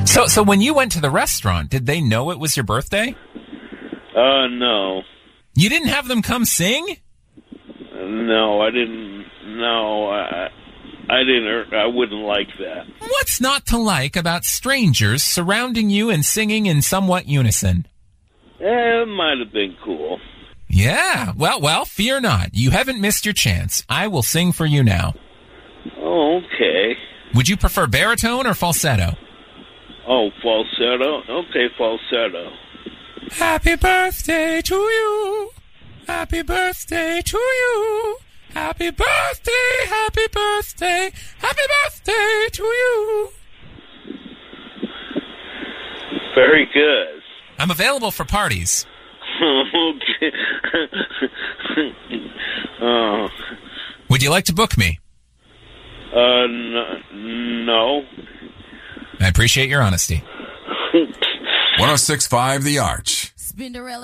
So when you went to the restaurant, did they know it was your birthday? No. You didn't have them come sing? No, I didn't. No, I didn't. I wouldn't like that. What's not to like about strangers surrounding you and singing in somewhat unison? It might have been cool. Yeah. Well, fear not. You haven't missed your chance. I will sing for you now. Oh, okay. Would you prefer baritone or falsetto? Oh, falsetto? Okay, falsetto. Happy birthday to you. Happy birthday to you. Happy birthday, happy birthday, happy birthday to you. Very good. I'm available for parties. Okay. Would you like to book me? No. I appreciate your honesty. 106.5 The Arch. Spinderella.